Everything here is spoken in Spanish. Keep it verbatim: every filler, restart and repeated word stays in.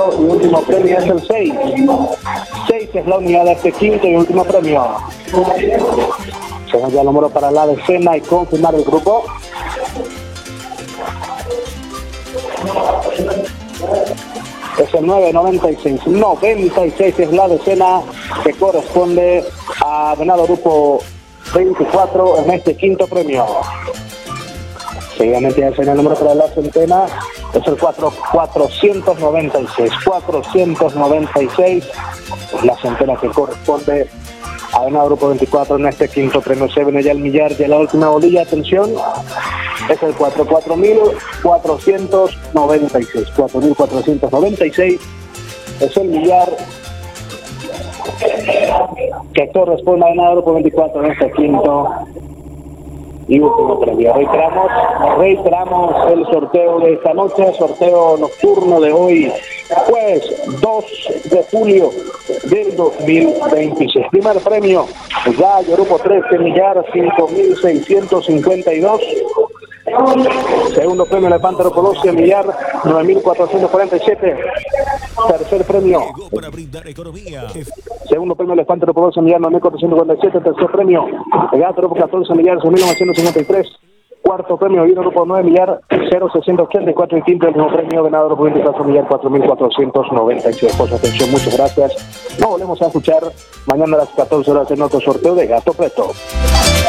cuatro y último premio es el seis. seis es la unidad de este quinto y último premio. Se nos da el número para la decena y confirmar el grupo. Es el nueve noventa y seis. noventa y seis es la decena que corresponde a Venado Grupo veinticuatro en este quinto premio. Seguidamente ya será el número para la centena. Es el cuatro cuatrocientos noventa y seis. cuatrocientos noventa y seis es la centena que corresponde a Venado Grupo veinticuatro en este quinto premio. Se viene ya el millar de la última bolilla. Atención. Es el cuatro mil cuatrocientos noventa y seis. cuatro mil cuatrocientos noventa y seis es el millar que corresponde a Venado Grupo veinticuatro en este quinto y último premio. Reiteramos, reiteramos el sorteo de esta noche, sorteo nocturno de hoy, jueves dos de julio del dos mil veintiséis. Primer premio, Gallo Grupo trece, millar cinco mil seiscientos cincuenta y dos. Segundo premio, Elefante Grupo doce, millar nueve mil cuatrocientos cuarenta y siete. Tercer premio, segundo premio, Elefante Grupo doce, millar nueve mil cuatrocientos cuarenta y siete. Tercer premio, Gato Grupo catorce, millar seis mil novecientos cincuenta y tres. Cuarto premio, Vino Grupo nueve, millar cero seiscientos ochenta y cuatro. Y quinto, el mismo premio, Venado Grupo veinticuatro, millar cuatro mil cuatrocientos noventa y seis. Por su atención, muchas gracias. Nos volvemos a escuchar mañana a las catorce horas en otro sorteo de Gato Preto.